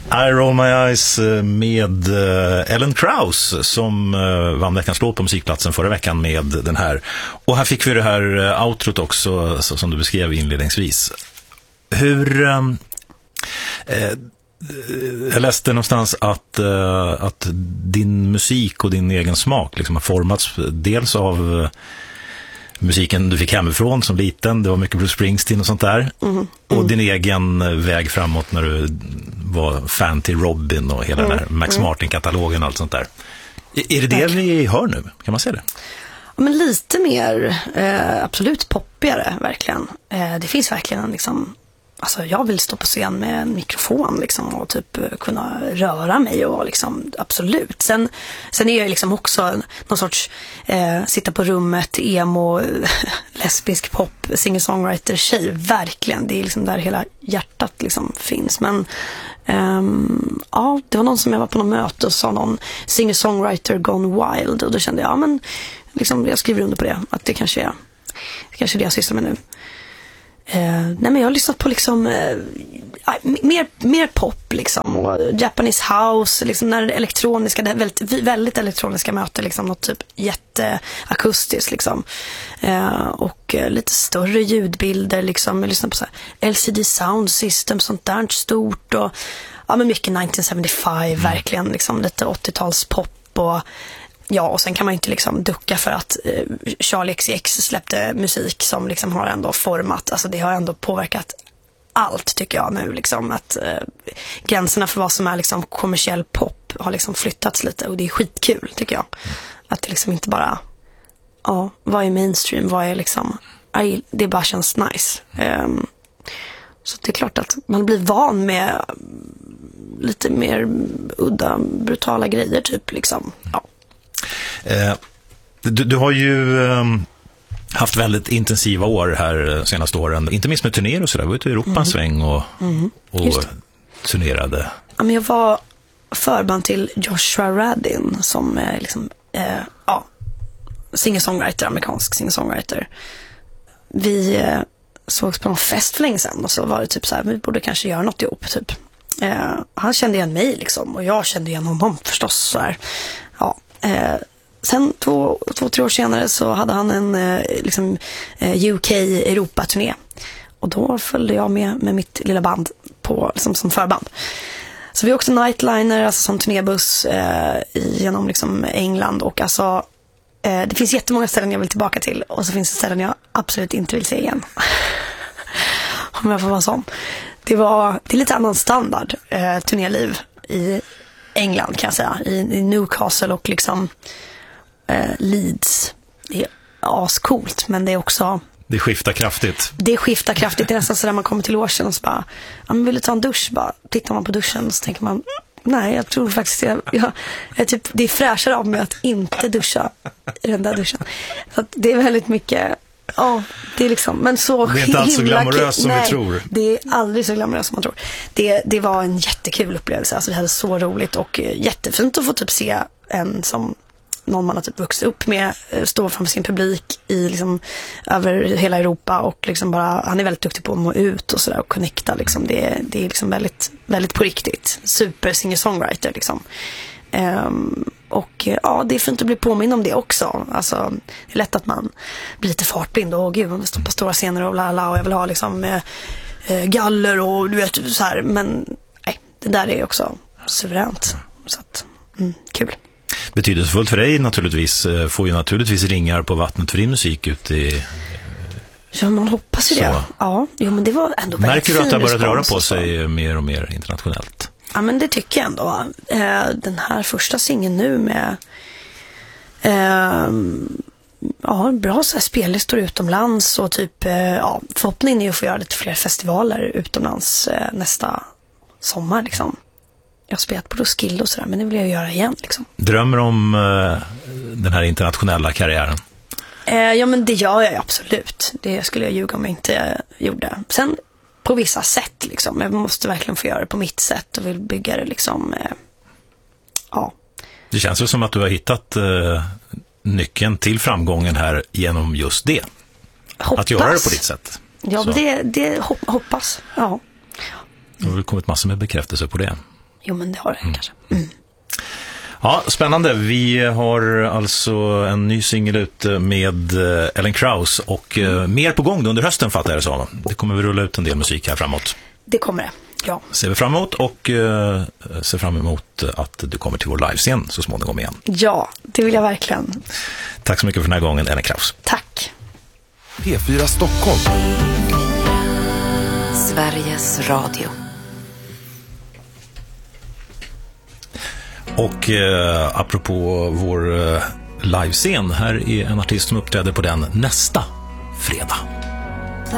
I Roll My Eyes med Ellen Krauss som vann veckans låt på musikplatsen förra veckan med den här. Och här fick vi det här outrot också som du beskrev inledningsvis. Hur... jag läste någonstans att din musik och din egen smak liksom har formats dels av musiken du fick hemifrån som liten, det var mycket Bruce Springsteen och sånt där, och din egen väg framåt när du var fan till Robin och hela den här Max Martin-katalogen och allt sånt där. Är det vi hör nu? Kan man säga det? Ja, men lite mer absolut poppigare, verkligen. Det finns verkligen en liksom... Alltså jag vill stå på scen med en mikrofon liksom, och typ kunna röra mig och liksom, absolut. Sen är jag liksom också någon sorts sitta på rummet, emo, lesbisk pop, singer-songwriter tjej, verkligen. Det är liksom där hela hjärtat liksom finns. Men ja, det var någon som jag var på något möte och sa någon singer-songwriter gone wild, och då kände jag, ja men liksom, jag skriver under på det, att det kanske är det jag sysslar med nu. Nej, men jag har lyssnat på liksom mer pop liksom, och Japanese house liksom, när elektroniska, det är väldigt elektroniska möten liksom, något typ jätteakustiskt liksom, och lite större ljudbilder liksom. Jag lyssnar på så här LCD Sound System, sånt där stort, och ja, men mycket 1975 verkligen liksom, lite 80-tals pop. Och ja, och sen kan man ju inte liksom ducka för att Charlie XCX släppte musik som liksom har ändå format, alltså det har ändå påverkat allt tycker jag nu liksom, att gränserna för vad som är liksom kommersiell pop har liksom flyttats lite, och det är skitkul tycker jag. Att det liksom inte bara, ja, vad är mainstream, vad är liksom, det bara känns nice. Så det är klart att man blir van med lite mer udda, brutala grejer typ liksom, ja. Du har ju haft väldigt intensiva år här senaste åren, inte minst med turnéer och sådär. Du var ute i Europa en sväng och turnerade. Ja, men jag var förband till Joshua Radin som är liksom, singer-songwriter, amerikansk singer-songwriter. Vi sågs på en fest för länge sedan, och så var det typ så här, vi borde kanske göra något ihop typ. Han kände igen mig liksom, och jag kände igen honom förstås så här. Ja. Sen 2-3 år senare så hade han en liksom, UK-Europa-turné, och då följde jag med mitt lilla band på, liksom, som förband. Så vi åkte nightliner, alltså som turnébuss genom liksom, England, och alltså det finns jättemånga ställen jag vill tillbaka till, och så finns det ställen jag absolut inte vill se igen. Om jag får vara sån. Det är lite annan standard turnéliv i England kan jag säga, i Newcastle och liksom Leeds. Det är ascoolt, men det är också... Det skiftar kraftigt. Det är nästan så där man kommer till logen och så bara, ja, men vill du ta en dusch? Bara tittar man på duschen och så tänker man, nej, jag tror faktiskt jag typ, det är fräschare av mig att inte duscha i den där duschen. Så att det är väldigt mycket... Ja, det är liksom, men så det är inte alls så glamoröst som vi tror. Det är aldrig så glamoröst som man tror. Det var en jättekul upplevelse. Alltså vi hade så roligt och jättefint att få typ se en som någon man har typ vuxit upp med stå framför sin publik i liksom över hela Europa, och liksom bara, han är väldigt duktig på att nå ut och sådär och connecta liksom. Det är liksom väldigt, väldigt på riktigt. Super singer-songwriter liksom. Och ja, det är fint att bli påminn om det också. Alltså, det är lätt att man blir lite fartblind och gud, man står på stora scener och och jag vill ha liksom galler och du vet så här, men nej, det där är också suveränt. Så att, kul. Betydelsefullt för dig naturligtvis, får ju naturligtvis ringar på vattnet för din musik ute i... Ja, man hoppas ju det. Ja, jo, men det var ändå väldigt. Märker du att det har börjat röra på sig mer och mer internationellt? Ja, men det tycker jag ändå. Den här första singeln nu med bra så här spellistor utomlands och typ förhoppningen är att få göra lite fler festivaler utomlands nästa sommar liksom. Jag har spelat på Roskilde och sådär, men det vill jag göra igen liksom. Drömmer om den här internationella karriären? Ja, men det gör jag absolut. Det skulle jag ljuga om jag inte gjorde. Sen på vissa sätt liksom. Jag måste verkligen få göra det på mitt sätt och vill bygga det liksom. Ja. Det känns ju som att du har hittat nyckeln till framgången här genom just det. Hoppas. Att göra det på ditt sätt. Ja, det hoppas. Ja. Det har väl kommit massor med bekräftelse på det. Jo, men det har det kanske. Mm. Ja, spännande. Vi har alltså en ny singel ute med Ellen Krauss och mer på gång under hösten, fattar jag det så. Det kommer vi rulla ut en del musik här framåt. Det kommer det, ja. Ser vi fram emot och ser fram emot att du kommer till vår livescen så småningom igen. Ja, det vill jag verkligen. Tack så mycket för den här gången, Ellen Krauss. Tack. P4 Stockholm. Sveriges Radio. Och apropå vår livescen, här är en artist som uppträder på den nästa fredag.